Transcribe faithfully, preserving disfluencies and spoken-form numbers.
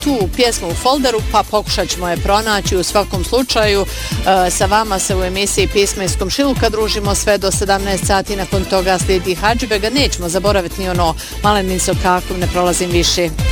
tu pjesmu u folderu, pa pokušat ćemo je pronaći. U svakom slučaju sa vama se u emisiji Pisma iz komšiluka družimo sve do sedamnaest sati, nakon toga slijedi Hadžibega. Nećemo zaboraviti ni ono Malenico kako ne prolazim više.